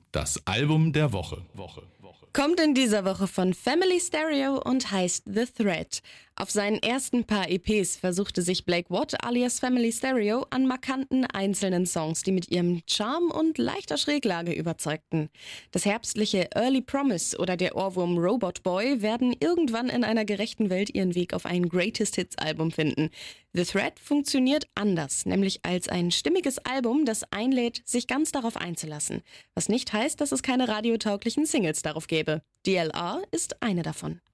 Das Album der Woche. Kommt in dieser Woche von Family Stereo und heißt The Thread. Auf seinen ersten paar EPs versuchte sich Blake Watt alias Family Stereo an markanten einzelnen Songs, die mit ihrem Charme und leichter Schräglage überzeugten. Das herbstliche Early Promise oder der Ohrwurm Robot Boy werden irgendwann in einer gerechten Welt ihren Weg auf ein Greatest Hits Album finden. The Thread funktioniert anders, nämlich als ein stimmiges Album, das einlädt, sich ganz darauf einzulassen. Was nicht heißt, dass es keine radiotauglichen Singles darauf gäbe. DLR ist eine davon.